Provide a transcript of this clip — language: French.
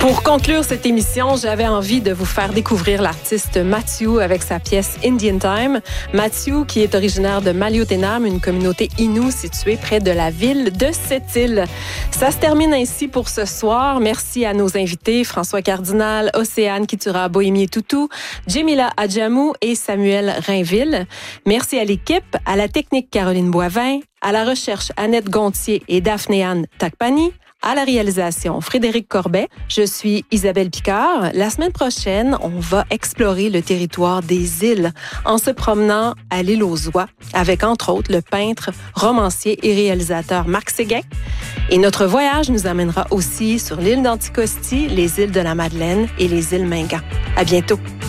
Pour conclure cette émission, j'avais envie de vous faire découvrir l'artiste Mathieu avec sa pièce Indian Time. Mathieu, qui est originaire de Maliotenam, une communauté Innu située près de la ville de Sept-Îles. Ça se termine ainsi pour ce soir. Merci à nos invités, François Cardinal, Océane Kitura Bohémie Toutou, Jemila Adjamou et Samuel Rainville. Merci à l'équipe, à la technique Caroline Boivin, à la recherche Annette Gontier et Daphné-Anne Takpani, à la réalisation Frédéric Corbet. Je suis Isabelle Picard. La semaine prochaine, on va explorer le territoire des îles en se promenant à l'île aux Oies avec, entre autres, le peintre, romancier et réalisateur Marc Séguin. Et notre voyage nous amènera aussi sur l'île d'Anticosti, les îles de la Madeleine et les îles Mingan. À bientôt.